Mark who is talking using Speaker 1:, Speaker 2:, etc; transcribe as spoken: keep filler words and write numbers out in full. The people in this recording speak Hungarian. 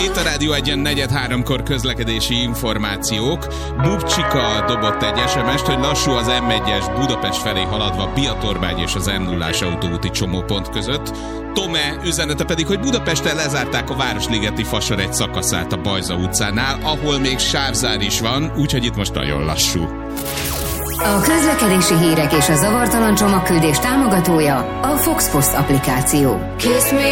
Speaker 1: Itt a Rádió egyen negyed háromkor közlekedési információk. Bubcsika dobott egy es em est, hogy lassú az em egyes Budapest felé haladva Biatorbágy és az em nullás autóúti csomópont között. Tome üzenete pedig, hogy Budapesten lezárták a Városligeti fasor egy szakaszát a Bajza utcánál, ahol még sávzár is van, úgyhogy itt most nagyon lassú.
Speaker 2: A közlekedési hírek és a zavartalan csomagküldés támogatója a Fox Post applikáció. Kiss me